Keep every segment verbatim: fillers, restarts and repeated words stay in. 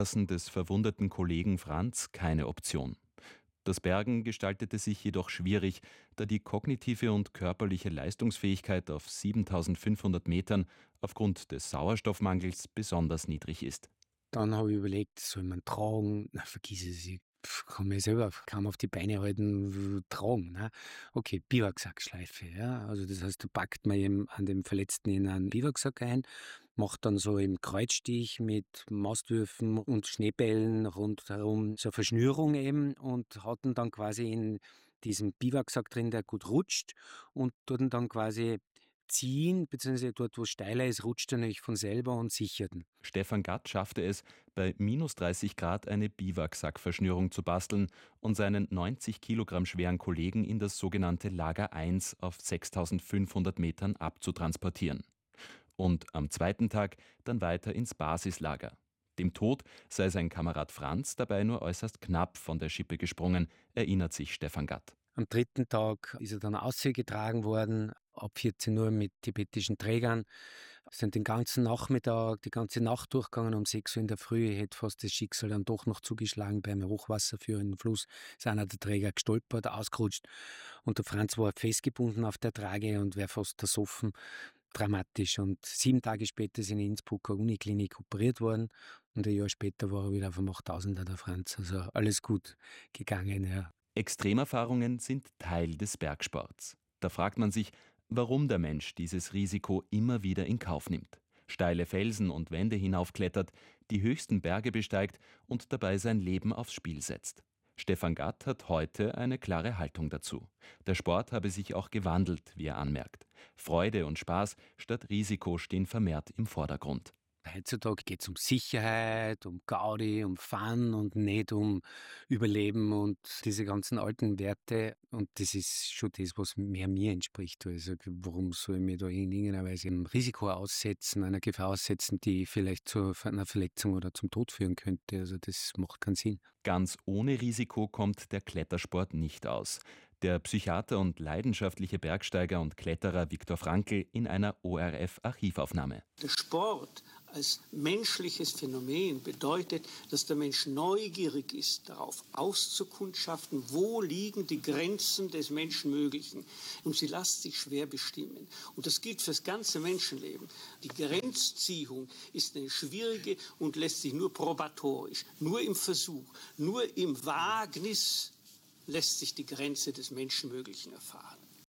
des verwundeten Kollegen Franz keine Option. Das Bergen gestaltete sich jedoch schwierig, da die kognitive und körperliche Leistungsfähigkeit auf siebentausendfünfhundert Metern aufgrund des Sauerstoffmangels besonders niedrig ist. Dann habe ich überlegt, soll man tragen? Na, vergiss es, ich kann mich selber kaum auf die Beine halten, tragen. Ne? Okay, Biwaksackschleife. Ja? Also das heißt, da packt man eben an dem Verletzten in einen Biwaksack ein, macht dann so im Kreuzstich mit Mastwürfen und Schneebällen rundherum so eine Verschnürung eben und hat ihn dann quasi in diesem Biwaksack drin, der gut rutscht, und tut ihn dann quasi ziehen, beziehungsweise dort, wo es steiler ist, rutscht er nämlich von selber und sichert ihn. Stefan Gatt schaffte es, bei minus dreißig Grad eine Biwaksackverschnürung zu basteln und seinen neunzig Kilogramm schweren Kollegen in das sogenannte Lager eins auf sechstausendfünfhundert Metern abzutransportieren. Und am zweiten Tag dann weiter ins Basislager. Dem Tod sei sein Kamerad Franz dabei nur äußerst knapp von der Schippe gesprungen, erinnert sich Stefan Gatt. Am dritten Tag ist er dann ausgetragen worden, ab vierzehn Uhr mit tibetischen Trägern. Sind den ganzen Nachmittag, die ganze Nacht durchgegangen. Um sechs Uhr in der Früh hätte fast das Schicksal dann doch noch zugeschlagen. Beim hochwasserführenden Fluss ist einer der Träger gestolpert, ausgerutscht. Und der Franz war festgebunden auf der Trage und wäre fast ersoffen. Dramatisch. Und sieben Tage später ist in Innsbrucker Uniklinik operiert worden. Und ein Jahr später war er wieder auf dem achttausender, der Franz. Also alles gut gegangen, ja. Extremerfahrungen sind Teil des Bergsports. Da fragt man sich, warum der Mensch dieses Risiko immer wieder in Kauf nimmt. Steile Felsen und Wände hinaufklettert, die höchsten Berge besteigt und dabei sein Leben aufs Spiel setzt. Stefan Gatt hat heute eine klare Haltung dazu. Der Sport habe sich auch gewandelt, wie er anmerkt. Freude und Spaß statt Risiko stehen vermehrt im Vordergrund. Heutzutage geht es um Sicherheit, um Gaudi, um Fun und nicht um Überleben und diese ganzen alten Werte. Und das ist schon das, was mehr mir entspricht. Also warum soll ich mich da in irgendeiner Weise einem Risiko aussetzen, einer Gefahr aussetzen, die vielleicht zu einer Verletzung oder zum Tod führen könnte? Also das macht keinen Sinn. Ganz ohne Risiko kommt der Klettersport nicht aus. Der Psychiater und leidenschaftliche Bergsteiger und Kletterer Viktor Frankl in einer O R F-Archivaufnahme. Der Sport als menschliches Phänomen bedeutet, dass der Mensch neugierig ist, darauf auszukundschaften, wo liegen die Grenzen des Menschenmöglichen. Und sie lassen sich schwer bestimmen. Und das gilt für das ganze Menschenleben. Die Grenzziehung ist eine schwierige und lässt sich nur probatorisch, nur im Versuch, nur im Wagnis lässt sich die Grenze des Menschenmöglichen erfahren.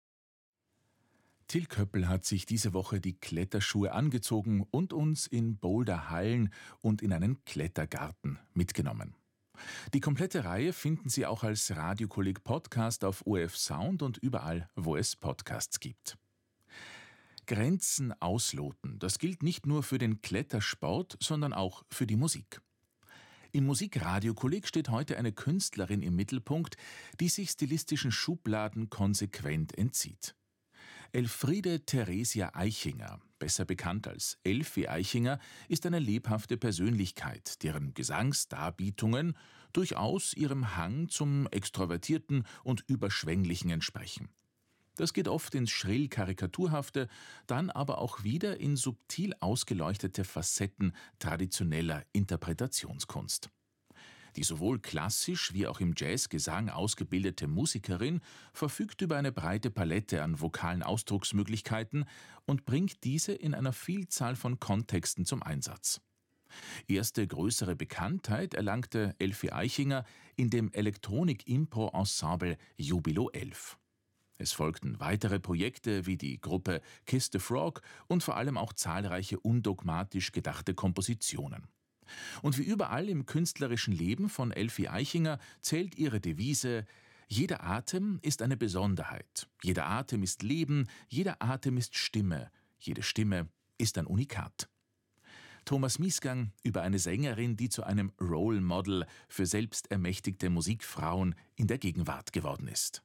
Till Köppel hat sich diese Woche die Kletterschuhe angezogen und uns in Boulderhallen und in einen Klettergarten mitgenommen. Die komplette Reihe finden Sie auch als Radiokolleg Podcast auf O R F Sound und überall, wo es Podcasts gibt. Grenzen ausloten, das gilt nicht nur für den Klettersport, sondern auch für die Musik. Im Musikradiokolleg steht heute eine Künstlerin im Mittelpunkt, die sich stilistischen Schubladen konsequent entzieht. Elfriede Theresia Eichinger, besser bekannt als Elfi Eichinger, ist eine lebhafte Persönlichkeit, deren Gesangsdarbietungen durchaus ihrem Hang zum Extrovertierten und Überschwänglichen entsprechen. Das geht oft ins schrill Karikaturhafte, dann aber auch wieder in subtil ausgeleuchtete Facetten traditioneller Interpretationskunst. Die sowohl klassisch wie auch im Jazzgesang ausgebildete Musikerin verfügt über eine breite Palette an vokalen Ausdrucksmöglichkeiten und bringt diese in einer Vielzahl von Kontexten zum Einsatz. Erste größere Bekanntheit erlangte Elfi Eichinger in dem Elektronik-Impro-Ensemble Jubilo elf. Es folgten weitere Projekte wie die Gruppe Kiss the Frog und vor allem auch zahlreiche undogmatisch gedachte Kompositionen. Und wie überall im künstlerischen Leben von Elfi Eichinger zählt ihre Devise: Jeder Atem ist eine Besonderheit, jeder Atem ist Leben, jeder Atem ist Stimme, jede Stimme ist ein Unikat. Thomas Miesgang über eine Sängerin, die zu einem Role Model für selbstermächtigte Musikfrauen in der Gegenwart geworden ist.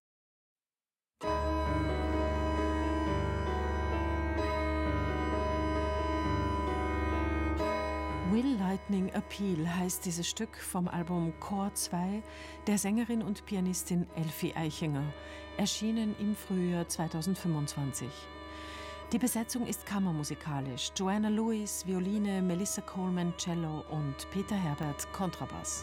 Will Lightning Appeal heißt dieses Stück vom Album Chor zwei der Sängerin und Pianistin Elfi Eichinger, erschienen im Frühjahr zweitausendfünfundzwanzig. Die Besetzung ist kammermusikalisch. Joanna Lewis, Violine, Melissa Coleman, Cello und Peter Herbert, Kontrabass.